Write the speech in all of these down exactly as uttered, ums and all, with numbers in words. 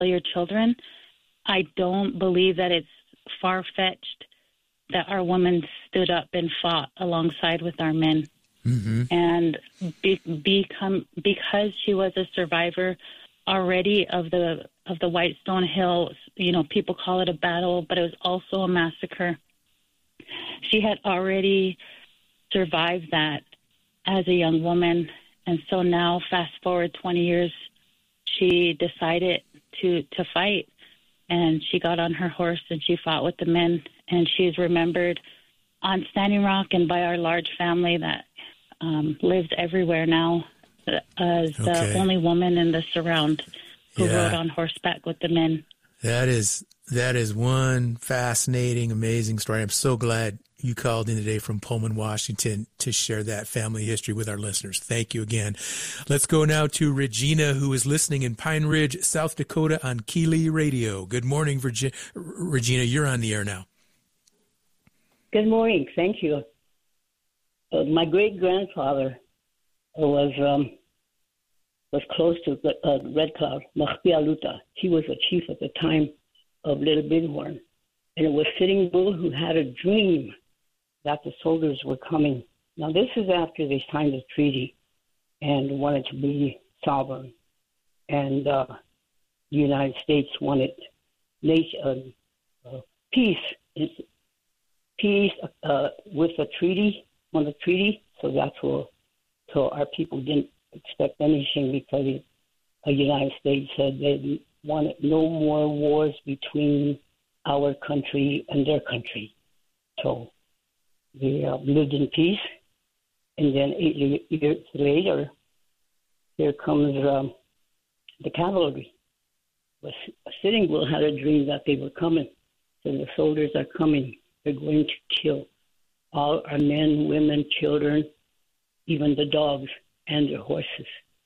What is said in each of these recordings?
your children, I don't believe that it's far-fetched that our women stood up and fought alongside with our men. Mm-hmm. And be, become because she was a survivor already of the of the Whitestone Hill, you know, people call it a battle, but it was also a massacre. She had already survived that as a young woman, and so now, fast forward twenty years, she decided to to fight, and she got on her horse and she fought with the men, and she's remembered on Standing Rock and by our large family that um, lives everywhere now as the Okay. only woman in the surround who Yeah. rode on horseback with the men. That is that is one fascinating, amazing story. I'm so glad you called in today from Pullman, Washington, to share that family history with our listeners. Thank you again. Let's go now to Regina, who is listening in Pine Ridge, South Dakota on Keeley Radio. Good morning, Virgi- Regina. You're on the air now. Good morning. Thank you. Uh, my great-grandfather was um, was close to uh, Red Cloud, Machpialuta. He was a chief at the time of Little Bighorn. And it was Sitting Bull who had a dream that the soldiers were coming. Now, this is after they signed the treaty and wanted to be sovereign. And uh, the United States wanted nation, uh, uh, peace, peace uh, with a treaty, on the treaty. So that's what, so our people didn't expect anything because the United States said they wanted no more wars between our country and their country. So they uh, lived in peace. And then eight years later, here comes um, the cavalry. But Sitting Bull had a dream that they were coming. So the soldiers are coming. They're going to kill all our men, women, children, even the dogs and their horses.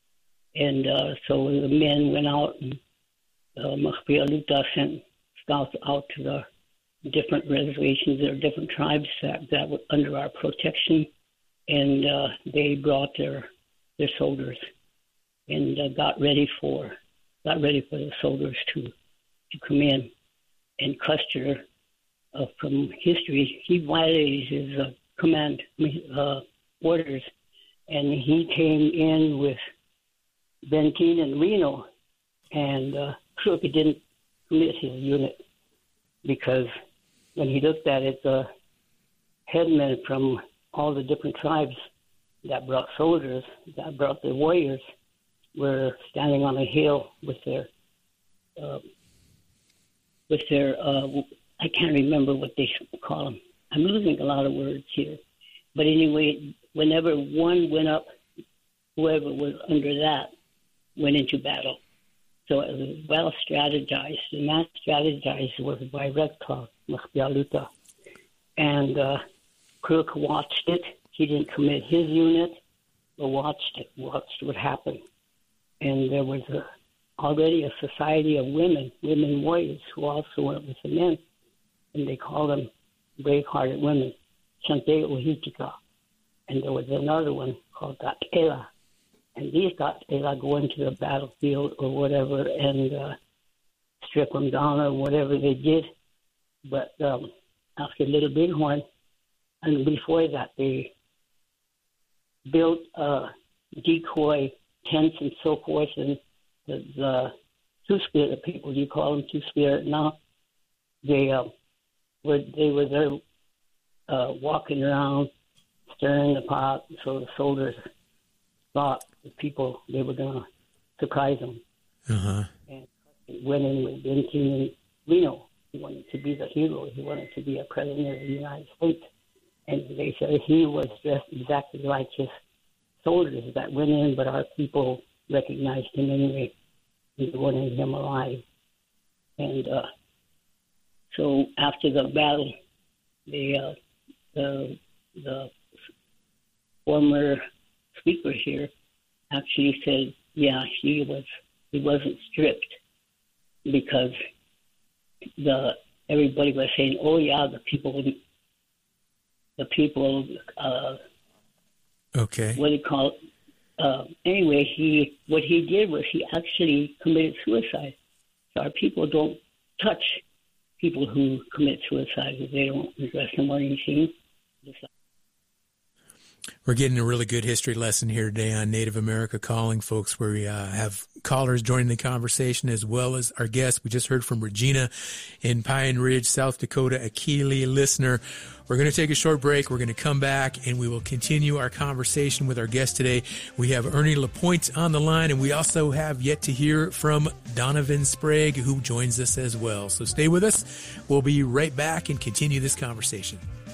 And uh, so the men went out, and uh, Machpialuta sent scouts out to the different reservations or different tribes that, that were under our protection, and uh, they brought their their soldiers and uh, got ready for got ready for the soldiers to to come in. And Custer, uh, from history, he violated his uh, command uh, orders, and he came in with Benteen and Reno, and uh, Crook didn't commit his unit because when he looked at it, the headmen from all the different tribes that brought soldiers, that brought the warriors, were standing on a hill with their, uh, with their, uh, I can't remember what they call them. I'm losing a lot of words here. But anyway, whenever one went up, whoever was under that went into battle. So it was well strategized, and that strategized was by Red Cloud, Machpialuta. And uh, Crook watched it. He didn't commit his unit, but watched it, watched what happened. And there was a, already a society of women, women warriors, who also went with the men, and they called them brave-hearted women, Chante Ohitika. And there was another one called Gatela. And these Gatela go into the battlefield or whatever and uh, strip them down or whatever they did. But um, after Little Bighorn, and before that, they built uh, decoy tents and so forth, and the, the Two-Spirit people, you call them Two-Spirit now, they, uh, were, they were there uh, walking around, stirring the pot, so the soldiers thought the people, they were going to surprise them. Uh-huh. And went in with Benteen and Reno. He wanted to be the hero. He wanted to be a president of the United States. And they said he was dressed exactly like his soldiers that went in, but our people recognized him anyway. They wanted him alive. And uh, so after the battle, the, uh, the, the former speaker here actually said, yeah, he was he wasn't stripped because the everybody was saying, oh yeah, the people the people uh, okay, what do you call it? Uh, anyway, he what he did was he actually committed suicide. Our people don't touch people who commit suicide. They don't address them or anything. We're getting a really good history lesson here today on Native America Calling, folks, where we uh, have callers joining the conversation as well as our guests. We just heard from Regina in Pine Ridge, South Dakota, a Keeley listener. We're going to take a short break. We're going to come back, and we will continue our conversation with our guest today. We have Ernie Lapointe on the line, and we also have yet to hear from Donovan Sprague, who joins us as well. So stay with us. We'll be right back and continue this conversation.